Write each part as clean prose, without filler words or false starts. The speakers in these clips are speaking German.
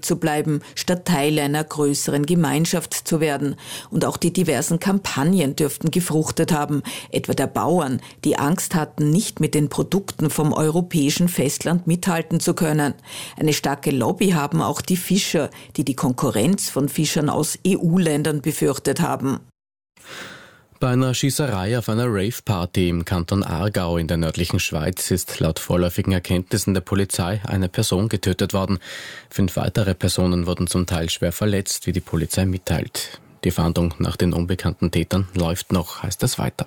zu bleiben, statt Teil einer größeren Gemeinschaft zu werden. Und auch die diversen Kampagnen dürften gefruchtet haben, etwa der Bauern, die Angst hatten, nicht mit den Produkten vom europäischen Festland mithalten zu können. Eine starke Lobby haben auch die Fischer, die die Konkurrenz von Fischern aus EU-Ländern befürchtet haben. Bei einer Schießerei auf einer Rave-Party im Kanton Aargau in der nördlichen Schweiz ist laut vorläufigen Erkenntnissen der Polizei eine Person getötet worden. 5 weitere Personen wurden zum Teil schwer verletzt, wie die Polizei mitteilt. Die Fahndung nach den unbekannten Tätern läuft noch, heißt es weiter.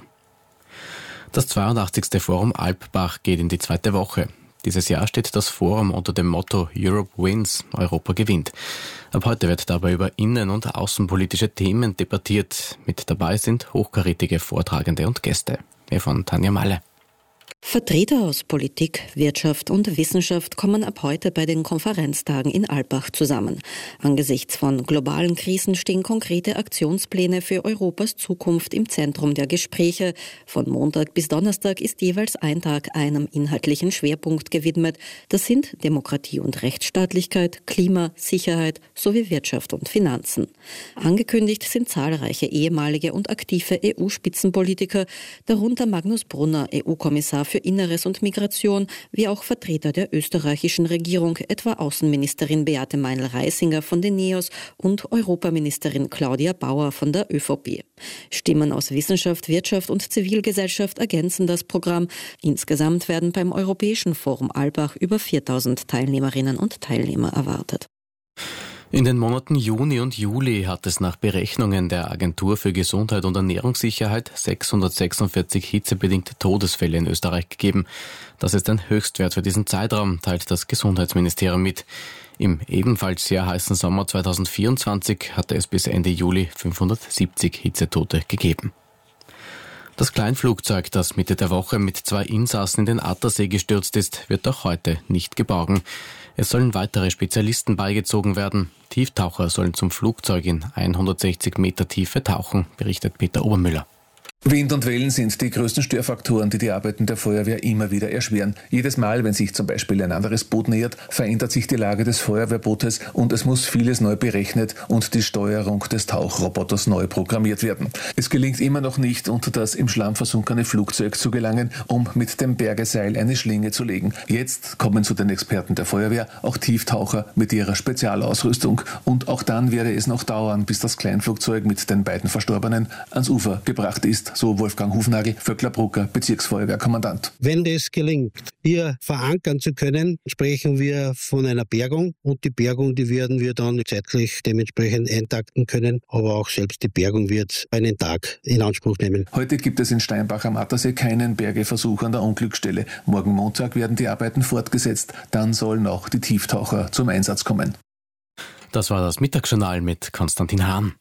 Das 82. Forum Alpbach geht in die 2. Woche. Dieses Jahr steht das Forum unter dem Motto Europe Wins, Europa gewinnt. Ab heute wird dabei über innen- und außenpolitische Themen debattiert. Mit dabei sind hochkarätige Vortragende und Gäste. Mehr von Tanja Malle. Vertreter aus Politik, Wirtschaft und Wissenschaft kommen ab heute bei den Konferenztagen in Alpbach zusammen. Angesichts von globalen Krisen stehen konkrete Aktionspläne für Europas Zukunft im Zentrum der Gespräche. Von Montag bis Donnerstag ist jeweils ein Tag einem inhaltlichen Schwerpunkt gewidmet. Das sind Demokratie und Rechtsstaatlichkeit, Klima, Sicherheit sowie Wirtschaft und Finanzen. Angekündigt sind zahlreiche ehemalige und aktive EU-Spitzenpolitiker, darunter Magnus Brunner, EU-Kommissar für Inneres und Migration, wie auch Vertreter der österreichischen Regierung, etwa Außenministerin Beate Meinl-Reisinger von den NEOS und Europaministerin Claudia Bauer von der ÖVP. Stimmen aus Wissenschaft, Wirtschaft und Zivilgesellschaft ergänzen das Programm. Insgesamt werden beim Europäischen Forum Alpbach über 4.000 Teilnehmerinnen und Teilnehmer erwartet. In den Monaten Juni und Juli hat es nach Berechnungen der Agentur für Gesundheit und Ernährungssicherheit 646 hitzebedingte Todesfälle in Österreich gegeben. Das ist ein Höchstwert für diesen Zeitraum, teilt das Gesundheitsministerium mit. Im ebenfalls sehr heißen Sommer 2024 hatte es bis Ende Juli 570 Hitzetote gegeben. Das Kleinflugzeug, das Mitte der Woche mit 2 Insassen in den Attersee gestürzt ist, wird auch heute nicht geborgen. Es sollen weitere Spezialisten beigezogen werden. Tieftaucher sollen zum Flugzeug in 160 Meter Tiefe tauchen, berichtet Peter Obermüller. Wind und Wellen sind die größten Störfaktoren, die die Arbeiten der Feuerwehr immer wieder erschweren. Jedes Mal, wenn sich zum Beispiel ein anderes Boot nähert, verändert sich die Lage des Feuerwehrbootes und es muss vieles neu berechnet und die Steuerung des Tauchroboters neu programmiert werden. Es gelingt immer noch nicht, unter das im Schlamm versunkene Flugzeug zu gelangen, um mit dem Bergeseil eine Schlinge zu legen. Jetzt kommen zu den Experten der Feuerwehr auch Tieftaucher mit ihrer Spezialausrüstung. Und auch dann werde es noch dauern, bis das Kleinflugzeug mit den beiden Verstorbenen ans Ufer gebracht ist. So Wolfgang Hufnagel, Vöcklerbrucker, Bezirksfeuerwehrkommandant. Wenn das gelingt, hier verankern zu können, sprechen wir von einer Bergung. Und die Bergung, die werden wir dann zeitlich dementsprechend eintakten können. Aber auch selbst die Bergung wird einen Tag in Anspruch nehmen. Heute gibt es in Steinbach am Attersee keinen Bergeversuch an der Unglücksstelle. Morgen Montag werden die Arbeiten fortgesetzt. Dann sollen auch die Tieftaucher zum Einsatz kommen. Das war das Mittagsjournal mit Konstantin Hahn.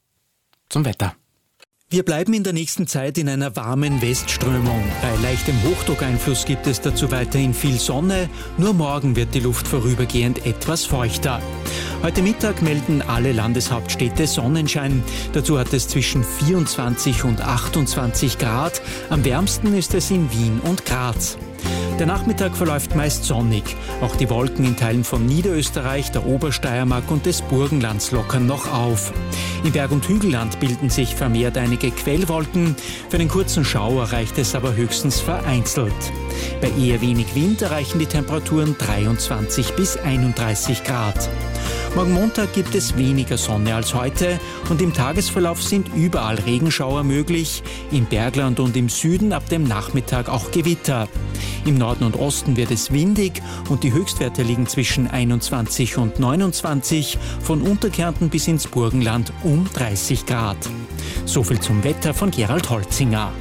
Zum Wetter. Wir bleiben in der nächsten Zeit in einer warmen Westströmung. Bei leichtem Hochdruckeinfluss gibt es dazu weiterhin viel Sonne. Nur morgen wird die Luft vorübergehend etwas feuchter. Heute Mittag melden alle Landeshauptstädte Sonnenschein. Dazu hat es zwischen 24 und 28 Grad. Am wärmsten ist es in Wien und Graz. Der Nachmittag verläuft meist sonnig. Auch die Wolken in Teilen von Niederösterreich, der Obersteiermark und des Burgenlands lockern noch auf. Im Berg- und Hügelland bilden sich vermehrt einige Quellwolken. Für einen kurzen Schauer reicht es aber höchstens vereinzelt. Bei eher wenig Wind erreichen die Temperaturen 23 bis 31 Grad. Morgen Montag gibt es weniger Sonne als heute und im Tagesverlauf sind überall Regenschauer möglich, im Bergland und im Süden ab dem Nachmittag auch Gewitter. Im Norden und Osten wird es windig und die Höchstwerte liegen zwischen 21 und 29, von Unterkärnten bis ins Burgenland um 30 Grad. Soviel zum Wetter von Gerald Holzinger.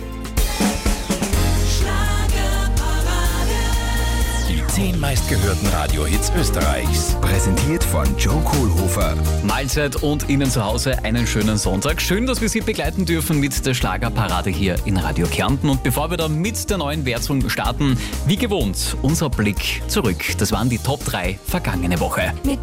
10 meistgehörten Radiohits Österreichs. Präsentiert von Joe Kohlhofer. Mahlzeit und Ihnen zu Hause einen schönen Sonntag. Schön, dass wir Sie begleiten dürfen mit der Schlagerparade hier in Radio Kärnten. Und bevor wir da mit der neuen Wertung starten, wie gewohnt, unser Blick zurück. Das waren die Top 3 vergangene Woche.